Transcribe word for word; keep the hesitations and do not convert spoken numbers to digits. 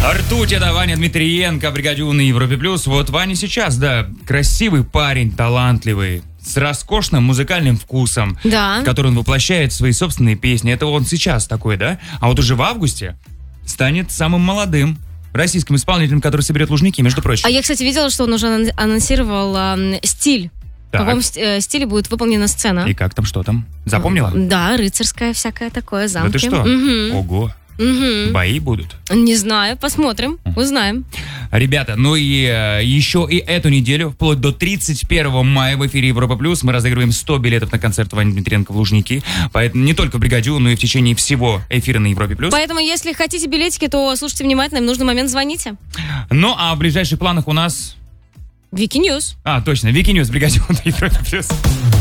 Ртуть, это Ваня Дмитриенко, бригадюн на Европе Плюс. Вот Ваня сейчас, да, красивый парень, талантливый, с роскошным музыкальным вкусом, Да. который он воплощает в свои собственные песни. Это он сейчас такой, да? А вот уже в августе станет самым молодым российским исполнителем, который соберет Лужники, между прочим. А я, кстати, видела, что он уже анон- анонсировал э, стиль. В Так. каком ст- э, стиле будет выполнена сцена. И как там, что там? Запомнила? Да, рыцарская всякая такое, Да замки. ты что? Мгм. Ого. Мгм. Бои будут. Не знаю, посмотрим, узнаем. Ребята, ну и э, еще и эту неделю, вплоть до тридцать первого мая в эфире Европа Плюс мы разыгрываем сто билетов на концерт Вани Дмитренко в Лужники. Поэтому не только в бригаде, но и в течение всего эфира на Европе Плюс. Поэтому, если хотите билетики, то слушайте внимательно, и в нужный момент звоните. Ну а в ближайших планах у нас... Вики Ньюс. А, точно, Вики Ньюс, бригадюн на Европе Плюс.